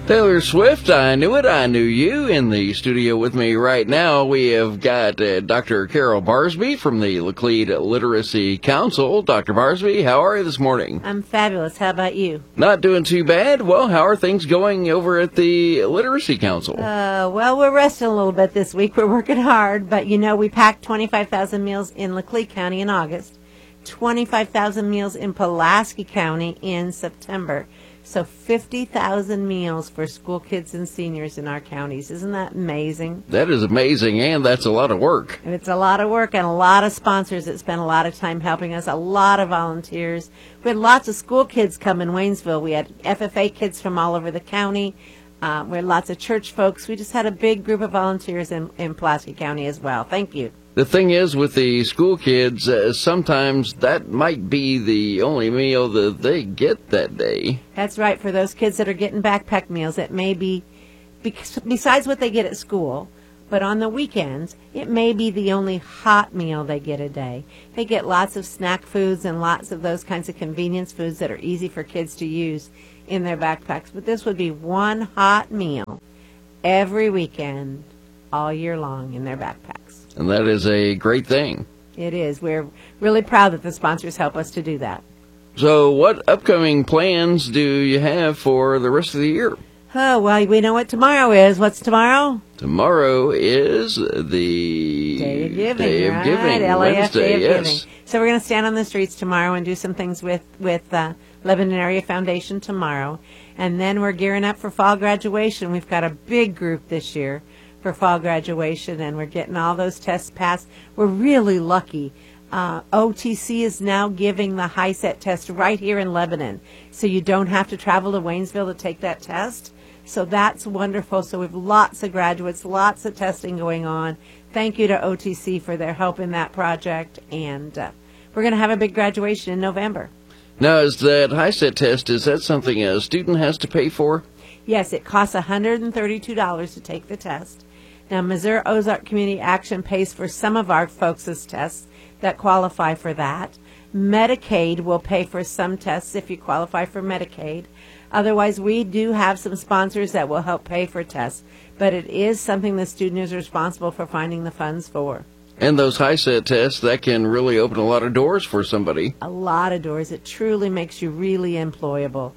Taylor Swift, I Knew It, I Knew You. In the studio with me right now, we have got Dr. Carol Barsby from the Laclede Literacy Council. Dr. Barsby, how are you this morning? I'm fabulous. How about you? Not doing too bad. Well, how are things going over at the Literacy Council? Well, we're resting a little bit this week. We're working hard, but we packed 25,000 meals in Laclede County in August, 25,000 meals in Pulaski County in September. So 50,000 meals for school kids and seniors in our counties. Isn't that amazing? That is amazing, and that's a lot of work. It's a lot of work and a lot of sponsors that spend a lot of time helping us, a lot of volunteers. We had lots of school kids come in Waynesville. We had FFA kids from all over the county. We had lots of church folks. We just had a big group of volunteers in Pulaski County as well. Thank you. The thing is, with the school kids, sometimes that might be the only meal that they get that day. That's right. For those kids that are getting backpack meals, it may be, besides what they get at school, but on the weekends, it may be the only hot meal they get a day. They get lots of snack foods and lots of those kinds of convenience foods that are easy for kids to use in their backpacks. But this would be one hot meal every weekend, all year long in their backpacks. And that is a great thing. It is. We're really proud that the sponsors help us to do that. So what upcoming plans do you have for the rest of the year? Oh, well, we know what tomorrow is. What's tomorrow? Tomorrow is the Day of Giving, Day of right? Giving, LAF Wednesday, Day of yes. Giving. So we're going to stand on the streets tomorrow and do some things with Lebanon Area Foundation tomorrow. And then we're gearing up for fall graduation. We've got a big group this year for fall graduation, and we're getting all those tests passed. We're really lucky. OTC is now giving the HiSET test right here in Lebanon, so you don't have to travel to Waynesville to take that test. So that's wonderful. So we have lots of graduates, lots of testing going on. Thank you to OTC for their help in that project, and we're going to have a big graduation in November. Now, is that HiSET test, is that something a student has to pay for? Yes, it costs $132 to take the test. Now, Missouri Ozark Community Action pays for some of our folks' tests that qualify for that. Medicaid will pay for some tests if you qualify for Medicaid. Otherwise, we do have some sponsors that will help pay for tests, but it is something the student is responsible for finding the funds for. And those HiSET tests, that can really open a lot of doors for somebody. A lot of doors. It truly makes you really employable.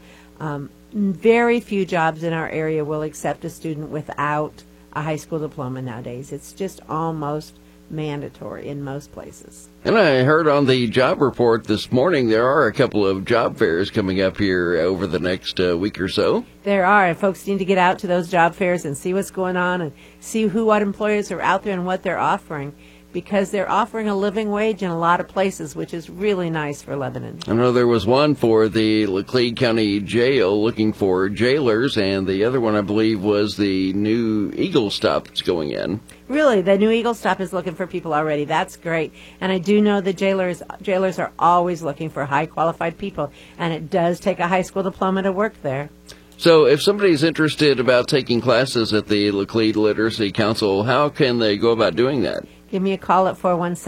Very few jobs in our area will accept a student without a high school diploma nowadays. It's just almost mandatory in most places. And I heard on the job report this morning there are a couple of job fairs coming up here over the next week or so. There are, and folks need to get out to those job fairs and see what's going on and see what employers are out there and what they're offering, because they're offering a living wage in a lot of places, which is really nice for Lebanon. I know there was one for the Laclede County Jail looking for jailers, and the other one, I believe, was the new Eagle Stop that's going in. Really, the new Eagle Stop is looking for people already. That's great. And I do know the jailers are always looking for high qualified people, and it does take a high school diploma to work there. So if somebody's interested about taking classes at the Laclede Literacy Council, how can they go about doing that? Give me a call at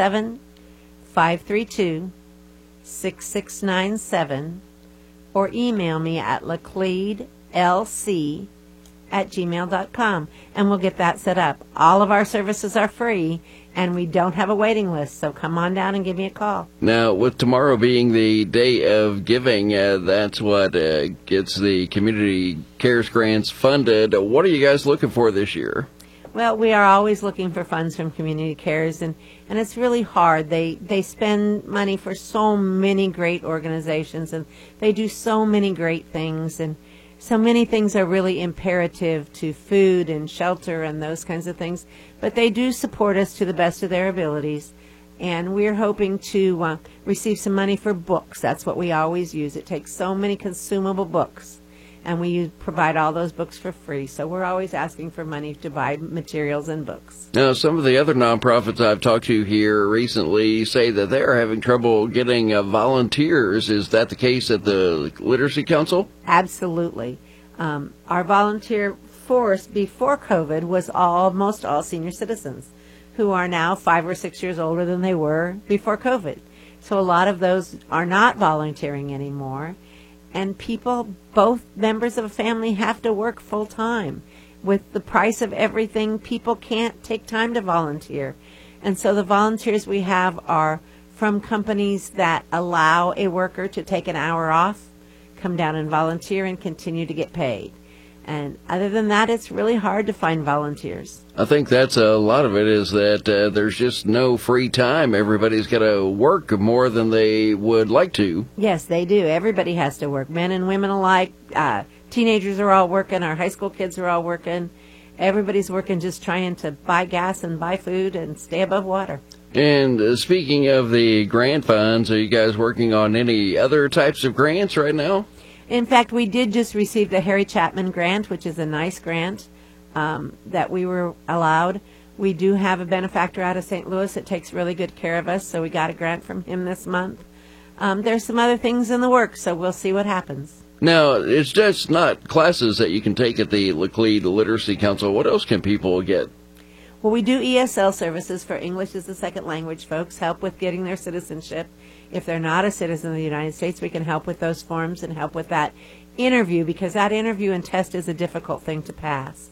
417-532-6697 or email me at lacledelc@gmail.com, and we'll get that set up. All of our services are free, and we don't have a waiting list, so come on down and give me a call. Now, with tomorrow being the Day of Giving, that's what gets the Community Cares grants funded. What are you guys looking for this year? Well, we are always looking for funds from Community Cares, and it's really hard. They spend money for so many great organizations, and they do so many great things, and so many things are really imperative to food and shelter and those kinds of things. But they do support us to the best of their abilities, and we're hoping to receive some money for books. That's what we always use. It takes so many consumable books, and we provide all those books for free. So we're always asking for money to buy materials and books. Now, some of the other nonprofits I've talked to here recently say that they're having trouble getting volunteers. Is that the case at the Literacy Council? Absolutely. Our volunteer force before COVID was almost all senior citizens who are now 5 or 6 years older than they were before COVID. So a lot of those are not volunteering anymore. and people, both members of a family, have to work full time. With the price of everything, people can't take time to volunteer. And so the volunteers we have are from companies that allow a worker to take an hour off, come down and volunteer, and continue to get paid. And other than that, it's really hard to find volunteers. I think that's a lot of it, is that there's just no free time. Everybody's got to work more than they would like to. Yes, they do. Everybody has to work, men and women alike. Teenagers are all working. Our high school kids are all working. Everybody's working, just trying to buy gas and buy food and stay above water. And speaking of the grant funds, are you guys working on any other types of grants right now? In fact, we did just receive the Harry Chapman grant, which is a nice grant that we were allowed. We do have a benefactor out of St. Louis that takes really good care of us, so we got a grant from him this month. There's some other things in the works, so we'll see what happens. Now, it's just not classes that you can take at the Laclede Literacy Council. What else can people get? Well, we do ESL services for English as a second language folks, help with getting their citizenship. If they're not a citizen of the United States, we can help with those forms and help with that interview, because that interview and test is a difficult thing to pass.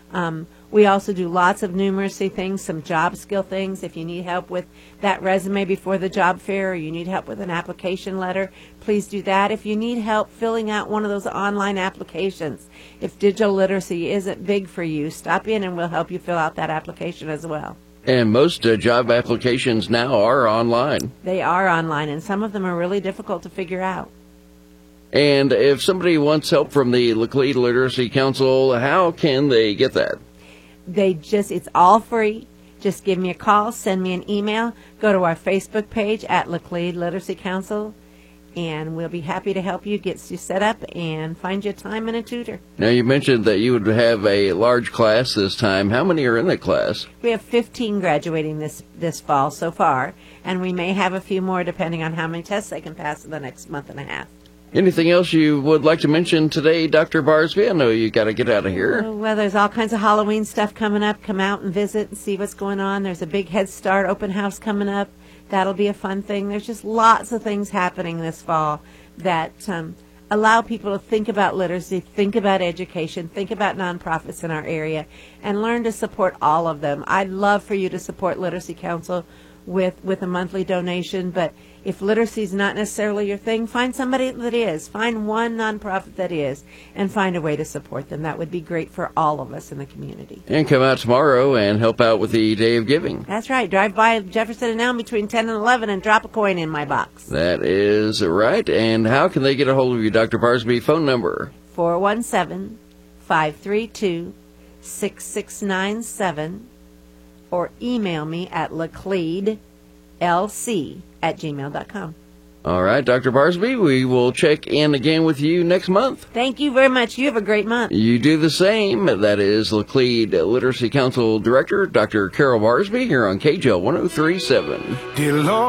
We also do lots of numeracy things, some job skill things. If you need help with that resume before the job fair, or you need help with an application letter, please do that. If you need help filling out one of those online applications, if digital literacy isn't big for you, stop in and we'll help you fill out that application as well. And most job applications now are online. They are online, and some of them are really difficult to figure out. And if somebody wants help from the Laclede Literacy Council, how can they get that? It's all free. Just give me a call, send me an email, go to our Facebook page at Laclede Literacy Council, and we'll be happy to help you, get you set up, and find you a time and a tutor. Now, you mentioned that you would have a large class this time. How many are in the class? We have 15 graduating this fall so far, and we may have a few more depending on how many tests they can pass in the next month and a half. Anything else you would like to mention today, Dr. Barsby? I know you got to get out of here. Well, there's all kinds of Halloween stuff coming up. Come out and visit and see what's going on. There's a big Head Start open house coming up. That'll be a fun thing. There's just lots of things happening this fall that allow people to think about literacy, think about education, think about nonprofits in our area, and learn to support all of them. I'd love for you to support Literacy Council with a monthly donation, but if literacy is not necessarily your thing, find somebody that is. Find one nonprofit that is, and find a way to support them. That would be great for all of us in the community. And come out tomorrow and help out with the Day of Giving. That's right. Drive by Jefferson and Elm between 10 and 11 and drop a coin in my box. That is right. And how can they get a hold of you, Dr. Barsby? Phone number? 417-532-6697, or email me at lacledelc@gmail.com. All right, Dr. Barsby, we will check in again with you next month. Thank you very much. You have a great month. You do the same. That is Laclede Literacy Council Director, Dr. Carol Barsby, here on KJL 103.7. Dear Lord.